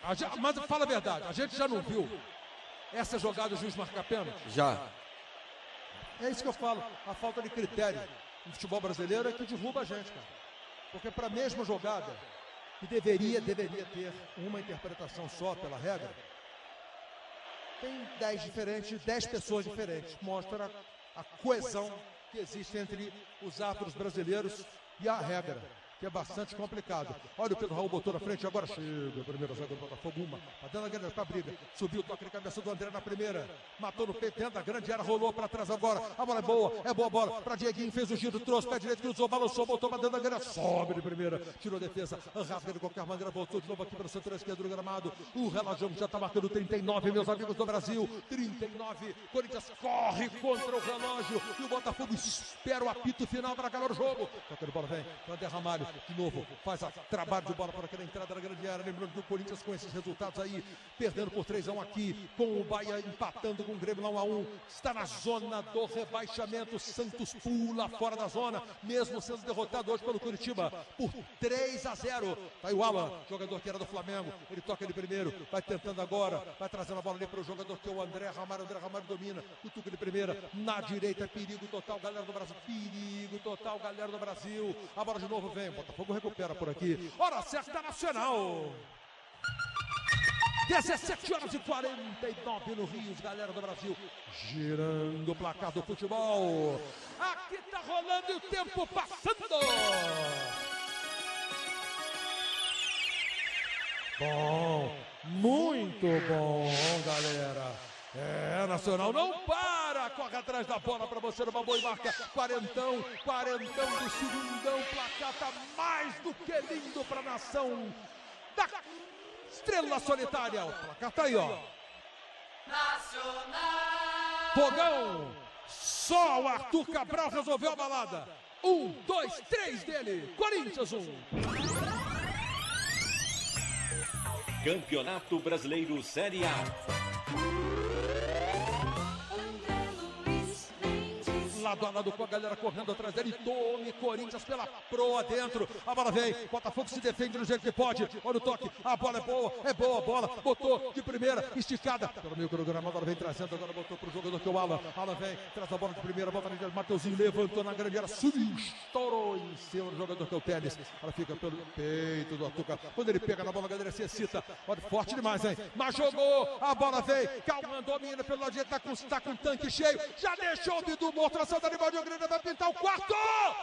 Mas fala a verdade, a gente já não viu essa jogada o juiz marcar pênalti? Já. É isso que eu falo, a falta de critério no futebol brasileiro é que derruba a gente, cara. Porque para a mesma jogada, que deveria ter uma interpretação só pela regra, tem 10 pessoas diferentes. Mostra a coesão que existe entre os árbitros brasileiros e a regra, que é bastante complicado. Olha, o Pedro Raul botou na frente, agora chega. Primeira zaga do Botafogo, uma. Tá dando a grande pra briga. Subiu o toque de cabeça do André na primeira. Matou no peito, dentro da grande área, rolou pra trás agora. A bola é boa bola. Pra Dieguinho, fez o giro, trouxe pé direito, cruzou, balançou, botou pra dentro da grande. Sobe de primeira, tirou a defesa, rasga de qualquer maneira, voltou de novo aqui para o setor esquerdo do gramado. O relógio já tá marcando 39, meus amigos do Brasil. 39. Corinthians corre contra o relógio. E o Botafogo espera o apito final para acabar o jogo. Toca de bola, vem. Pra Derramalho. De novo, faz a trabalho de bola para aquela entrada na grande área. Lembrando que o Corinthians com esses resultados aí, perdendo por 3-1 aqui, com o Bahia empatando com o Grêmio 1-1, está na zona do rebaixamento. Santos pula fora da zona, mesmo sendo derrotado hoje pelo Curitiba por 3-0. Tá aí o Alan, jogador que era do Flamengo, ele toca de primeiro, vai tentando agora, vai trazendo a bola ali para o jogador que é o André Ramalho domina, cutuca de primeira, na direita, perigo total, galera do Brasil, perigo total, galera do Brasil. A bola de novo vem, Botafogo recupera por aqui. Hora certa nacional. 17h49 no Rio, galera do Brasil. Girando o placar do futebol. Aqui tá rolando e o tempo passando. Bom, muito bom, galera. É, Nacional não para, corre atrás da bola para você numa boa marca. Quarentão do segundão, placar tá mais do que lindo para a nação da Estrela Solitária. O placar tá aí, ó. Nacional! Fogão! Só o Arthur Cabral resolveu a balada. 1, 2, 3 dele. Corinthians 1. Campeonato Brasileiro Série A. Lado a lado com a galera correndo atrás dele. Tome Corinthians pela proa dentro. A bola vem. Botafogo se defende do jeito que pode. Olha o toque. A bola é boa a bola. Botou de primeira, esticada. Pelo meio cronograma, a bola vem trazendo. Agora botou pro jogador que é o Alan. Alan vem, traz a bola de primeira. Bota na Mateuzinho levantou na grande área. Subiu, estourou em cima do jogador que é o Tênis. Ela fica pelo peito do Atuca. Quando ele pega na bola, a galera se excita. Olha, forte demais, hein? Mas jogou. A bola vem. Calma, domina pelo lado direito. Tá com o tanque cheio. Já deixou o Bidu morto. Da Rivaldo Grande vai pintar o quarto.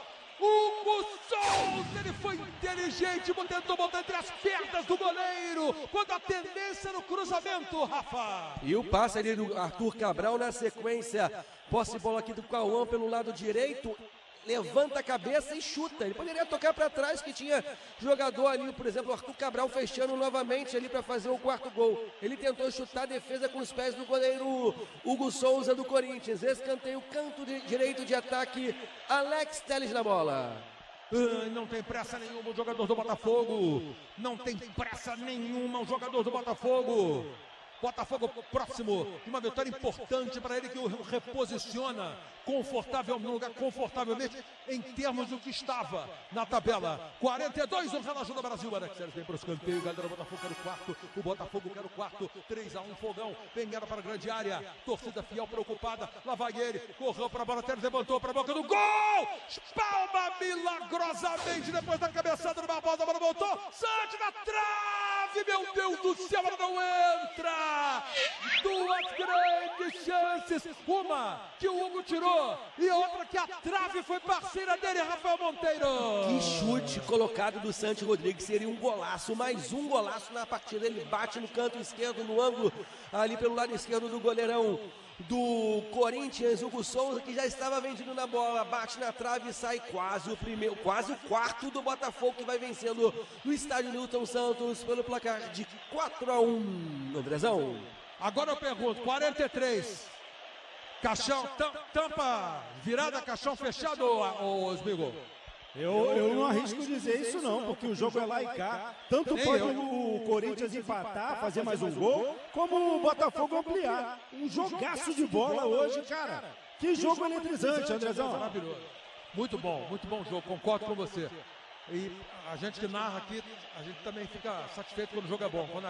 Hugo Souza, ele foi inteligente, tentou botar entre as pernas do goleiro, quando a tendência no cruzamento, Rafa. E o passe ali do Arthur Cabral na sequência, posse de bola aqui do Cauã pelo lado direito, levanta a cabeça e chuta. Ele poderia tocar para trás, que tinha jogador ali, por exemplo, o Arthur Cabral fechando novamente ali para fazer o quarto gol. Ele tentou chutar a defesa com os pés do goleiro Hugo Souza do Corinthians. Escanteio, canto direito de ataque, Alex Telles na bola. Não tem pressa nenhuma o jogador do Botafogo. Não tem pressa nenhuma o jogador do Botafogo. Botafogo próximo de uma vitória importante para ele, que o reposiciona num lugar confortavelmente em termos do que estava na tabela. 42 o relógio do Brasil. Alex Telles vem para o escanteio, galera do Botafogo quer o quarto. O Botafogo quer o quarto. 3-1, Fogão. Vem para a grande área. Torcida fiel preocupada. Lá vai ele. Correu para a bola. Telles levantou para a boca do gol. Espalma milagrosamente depois da cabeçada do Barbosa. A bola voltou. Sante na trave. Meu Deus do céu, ela não entra. Duas grandes chances, uma que o Hugo tirou e outra que a trave foi parceira dele, Rafael Monteiro. Que chute colocado do Santi Rodrigues, seria um golaço, mais um golaço na partida. Ele bate no canto esquerdo, no ângulo ali pelo lado esquerdo do goleirão do Corinthians, Hugo Souza, que já estava vendido na bola, bate na trave e sai quase o quarto do Botafogo, que vai vencendo no estádio Newton Santos pelo placar de 4-1. Andrezão. Agora eu pergunto, 43, caixão, tampa, virada, caixão fechado, ô Smigo? Eu não arrisco dizer isso não, porque o jogo é lá e cá. Tanto pode o Corinthians empatar, fazer mais um gol, como o Botafogo ampliar. Um jogaço de bola hoje, cara. Que jogo eletrizante, Andrezão. Maravilhoso. Muito bom jogo, concordo com você. E a gente que narra aqui, a gente também fica satisfeito quando o jogo é bom.